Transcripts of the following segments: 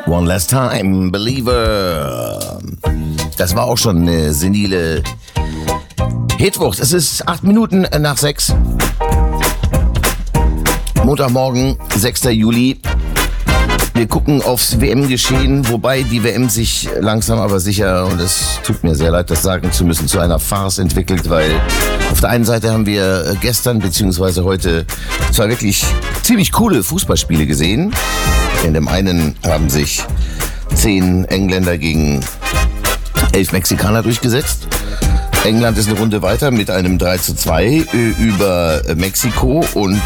One Last Time, Believer. Das war auch schon eine senile Hitwucht. Es ist 8 Minuten nach 6. Montagmorgen, 6. Juli. Wir gucken aufs WM-Geschehen, wobei die WM sich langsam aber sicher, und es tut mir sehr leid, das sagen zu müssen, zu einer Farce entwickelt, weil auf der einen Seite haben wir gestern bzw. heute zwei wirklich ziemlich coole Fußballspiele gesehen. In dem einen haben sich 10 Engländer gegen 11 Mexikaner durchgesetzt. England ist eine Runde weiter mit einem 3:2 über Mexiko und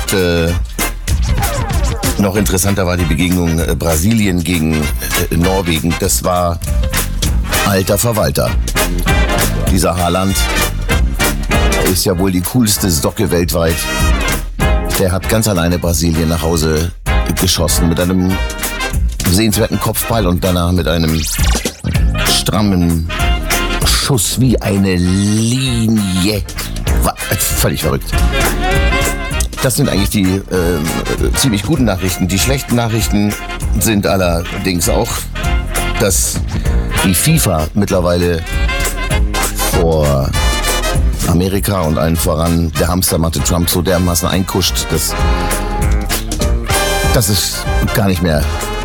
noch interessanter war die Begegnung Brasilien gegen Norwegen. Das war alter Verwalter. Dieser Haaland ist ja wohl die coolste Socke weltweit. Der hat ganz alleine Brasilien nach Hause geschossen mit einem sehenswerten Kopfball und danach mit einem strammen Schuss wie eine Linie. War völlig verrückt. Das sind eigentlich die ziemlich guten Nachrichten. Die schlechten Nachrichten sind allerdings auch, dass die FIFA mittlerweile vor Amerika und allen voran der Hamstermatte Trump so dermaßen einkuscht, dass es gar nicht mehr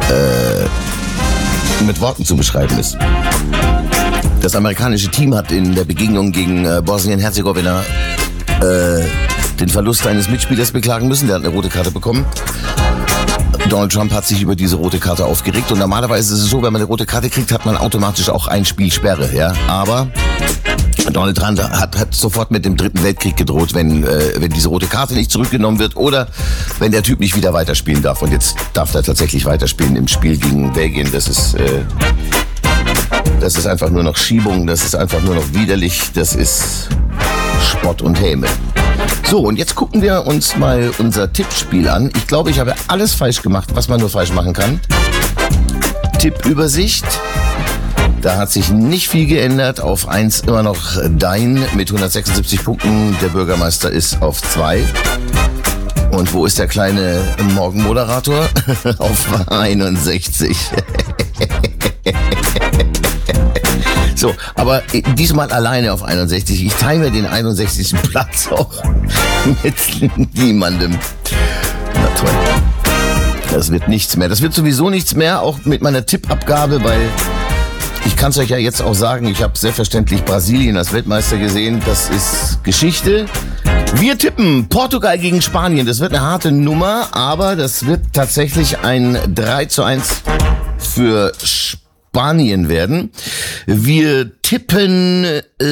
mit Worten zu beschreiben ist. Das amerikanische Team hat in der Begegnung gegen Bosnien-Herzegowina den Verlust eines Mitspielers beklagen müssen. Der hat eine rote Karte bekommen. Donald Trump hat sich über diese rote Karte aufgeregt. Und normalerweise ist es so, wenn man eine rote Karte kriegt, hat man automatisch auch ein Spiel Sperre. Ja? Aber Donald Trump hat sofort mit dem Dritten Weltkrieg gedroht, wenn diese rote Karte nicht zurückgenommen wird oder wenn der Typ nicht wieder weiterspielen darf. Und jetzt darf er tatsächlich weiterspielen im Spiel gegen Belgien. Das ist einfach nur noch Schiebung. Das ist einfach nur noch widerlich. Das ist Spott und Häme. So, und jetzt gucken wir uns mal unser Tippspiel an. Ich glaube, ich habe alles falsch gemacht, was man nur falsch machen kann. Tippübersicht. Da hat sich nicht viel geändert. Auf 1 immer noch Dein mit 176 Punkten. Der Bürgermeister ist auf 2. Und wo ist der kleine Morgenmoderator? Auf 61. So, aber diesmal alleine auf 61. Ich teile mir den 61. Platz auch mit niemandem. Na toll. Das wird nichts mehr. Das wird sowieso nichts mehr, auch mit meiner Tippabgabe, weil ich kann es euch ja jetzt auch sagen, ich habe selbstverständlich Brasilien als Weltmeister gesehen. Das ist Geschichte. Wir tippen Portugal gegen Spanien. Das wird eine harte Nummer, aber das wird tatsächlich ein 3:1 für Spanien werden. Wir tippen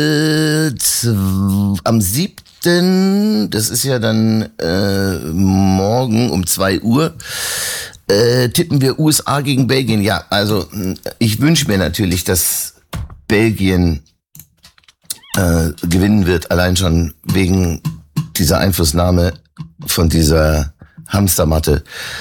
am 7., das ist ja dann morgen um 2 Uhr, tippen wir USA gegen Belgien. Ja, also ich wünsche mir natürlich, dass Belgien gewinnen wird, allein schon wegen dieser Einflussnahme von dieser Hamstermatte.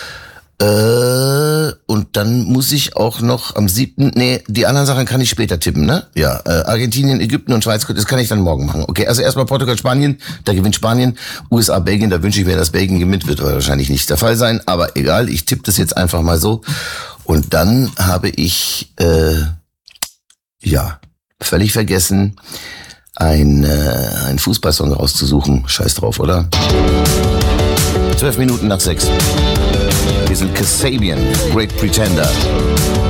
Und dann muss ich auch noch am 7., die anderen Sachen kann ich später tippen, ne? Ja, Argentinien, Ägypten und Schweiz, das kann ich dann morgen machen. Okay, also erstmal Portugal, Spanien, da gewinnt Spanien. USA, Belgien, da wünsche ich mir, dass Belgien gewinnt, wird wahrscheinlich nicht der Fall sein, aber egal, ich tippe das jetzt einfach mal so. Und dann habe ich, völlig vergessen, ein Fußballsong rauszusuchen. Scheiß drauf, oder? 12 Minuten nach 6. Wir sind Kasabian, Great Pretender.